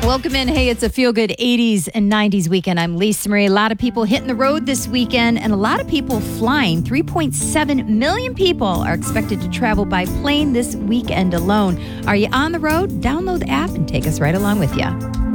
Welcome in. Hey, it's a feel-good 80s and 90s weekend. I'm Lisa Marie. A lot of people hitting the road this weekend and a lot of people flying. 3.7 million people are expected to travel by plane this weekend alone. Are you on the road? Download the app and take us right along with you.